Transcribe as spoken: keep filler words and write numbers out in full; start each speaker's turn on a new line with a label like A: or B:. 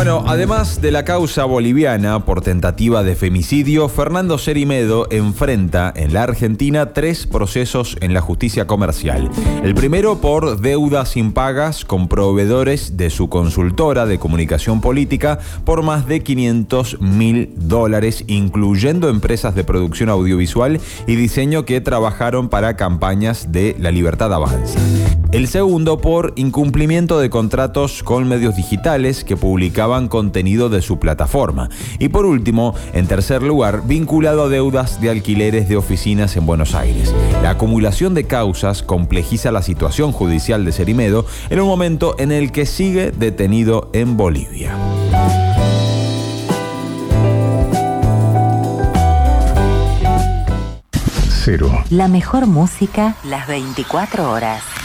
A: Bueno, además de la causa boliviana por tentativa de femicidio, Fernando Cerimedo enfrenta en la Argentina tres procesos en la justicia comercial. El primero por deudas impagas con proveedores de su consultora de comunicación política por más de quinientos mil dólares, incluyendo empresas de producción audiovisual y diseño que trabajaron para campañas de La Libertad Avanza. El segundo por incumplimiento de contratos con medios digitales que publicaban contenido de su plataforma. Y por último, en tercer lugar, vinculado a deudas de alquileres de oficinas en Buenos Aires. La acumulación de causas complejiza la situación judicial de Cerimedo en un momento en el que sigue detenido en Bolivia.
B: Cero.
C: La mejor música, las veinticuatro horas.